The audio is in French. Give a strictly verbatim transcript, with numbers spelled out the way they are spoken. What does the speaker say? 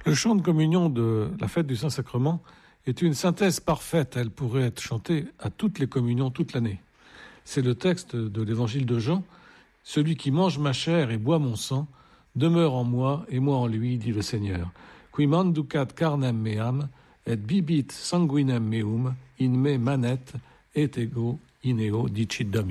Le chant de communion de la fête du Saint-Sacrement est une synthèse parfaite. Elle pourrait être chantée à toutes les communions toute l'année. C'est le texte de l'évangile de Jean. « Celui qui mange ma chair et boit mon sang demeure en moi et moi en lui, dit le Seigneur. Qui manducat carnem meam et bibit sanguinem meum in me manet et ego in eo dicit Dominus. »